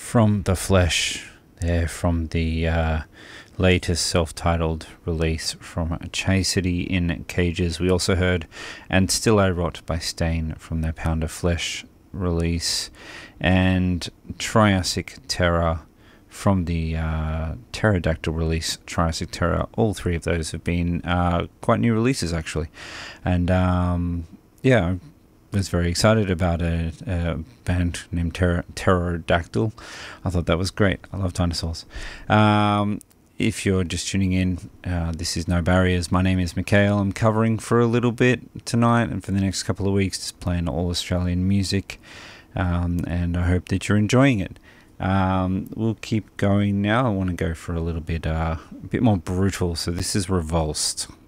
From the Flesh, there from the latest self-titled release from Chastity in Cages. We also heard And Still I Rot by Stain from their Pound of Flesh release, and Triassic Terror from the Pterodactyl release, Triassic Terror. All three of those have been quite new releases, actually. And yeah, I was very excited about a band named Pterodactyl. I thought that was great. I love dinosaurs. If you're just tuning in, this is No Barriers. My name is Mikhail. I'm covering for a little bit tonight and for the next couple of weeks, just playing all Australian music, and I hope that you're enjoying it. We'll keep going now. I want to go for a little bit more brutal. So this is Revulsed.